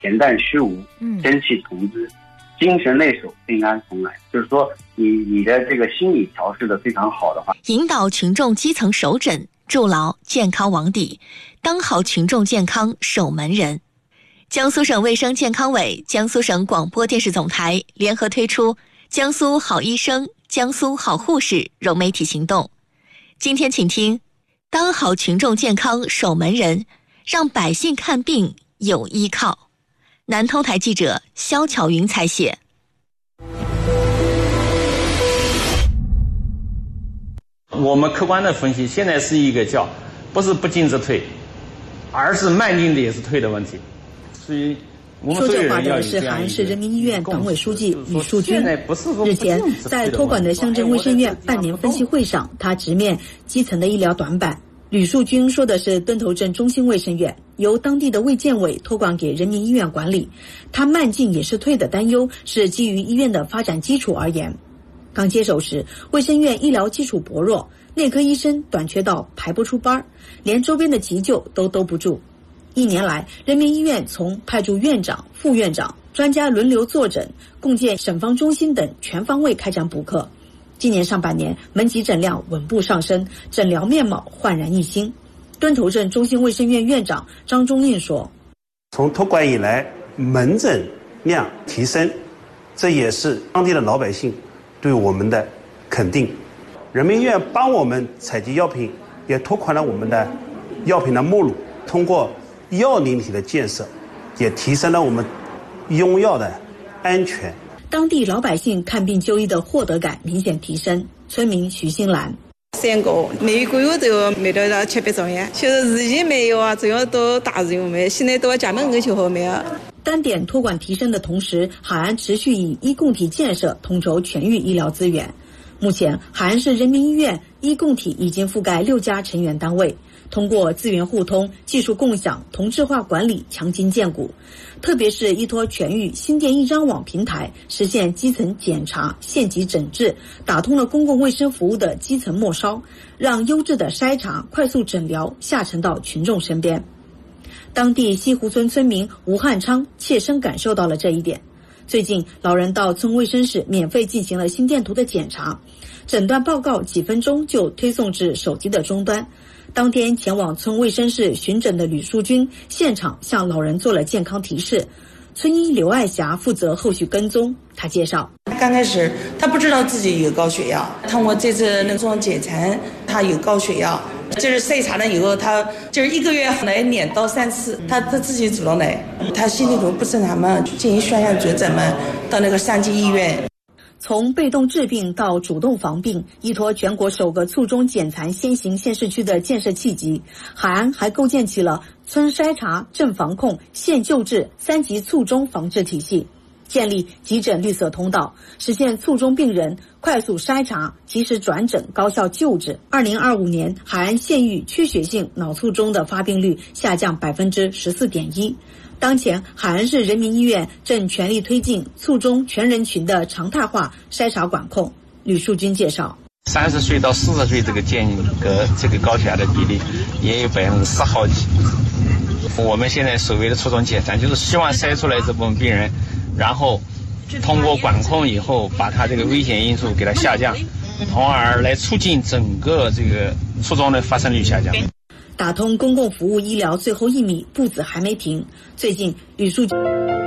恬淡虚无，真气从之，精神内守，平安从来。就是说你的这个心理调试的非常好的话， 引导群众基层守诊，筑牢健康网底，当好群众健康守门人。江苏省卫生健康委、江苏省广播电视总台联合推出江苏好医生、江苏好护士融媒体行动。今天请听当好群众健康守门人，让百姓看病有依靠。南通台记者肖巧云采写。 我们客观的分析，现在是一个叫不是不进则退，而是慢进的也是退的问题。所以我们说这话的是海安市人民医院党委书记吕树军。日前在托管的乡镇卫生院半年分析会上，他直面基层的医疗短板。吕树军说的是墩头镇中心卫生院由当地的卫健委托管给人民医院管理，他慢进也是退的担忧是基于医院的发展基础而言。刚接手时，卫生院医疗基础薄弱，内科医生短缺到排不出班，连周边的急救都兜不住。1年来，人民医院从派驻院长、副院长、专家轮流坐诊，共建审方中心等全方位开展补课。今年上半年，门急诊量稳步上升，诊疗面貌焕然一新。墩头镇中心卫生院院长张忠印说：“ 从托管以来，门诊量提升，这也是当地的老百姓对我们的肯定。人民医院帮我们采集药品，也托管了我们的药品的目录。通过药龄体的建设，也提升了我们用药的安全。” 当地老百姓看病就医的获得感明显提升。村民徐新兰 3个每个月都买到700张药，就是以前没有啊，主要到大医院买，现在到家门口就好买啊。 单点托管提升的同时，海安持续以医共体建设统筹全域医疗资源。目前，海安市人民医院医共体已经覆盖6家成员单位，通过资源互通、技术共享、同质化管理强筋健骨。特别是依托全域心电一张网平台，实现基层检查、县级诊治，打通了公共卫生服务的基层末梢，让优质的筛查、快速诊疗下沉到群众身边。当地西湖村村民吴汉昌切身感受到了这一点。最近，老人到村卫生室免费进行了心电图的检查，诊断报告几分钟就推送至手机的终端。当天前往村卫生室巡诊的吕树军现场向老人做了健康提示，村医刘爱霞负责后续跟踪。他介绍， 刚开始他不知道自己有高血压，通过这次那种检查，他有高血压，就是筛查了以后，他就是1个月来2到3次，他自己主动来，他心电图不正常嘛，进行宣传转诊嘛，到那个3级医院。 从被动治病到主动防病，依托全国首个卒中检残先行县市区的建设契机，海安还构建起了村筛查、镇防控、县救治3级卒中防治体系，建立急诊绿色通道，实现卒中病人快速筛查、及时转诊、高效救治。2025年，海安县域缺血性脑卒中的发病率下降14.1%。当前，海安市人民医院正全力推进卒中全人群的常态化筛查管控。吕树军介绍 ，30岁到40岁这个间隔，这个高血压的比例也有10%好几。我们现在所谓的卒中检查，就是希望筛出来这部分病人，然后通过管控以后，把他这个危险因素给它下降，从而来促进整个这个卒中的发生率下降。 打通公共服务医疗最后1米，步子还没停。最近，吕树军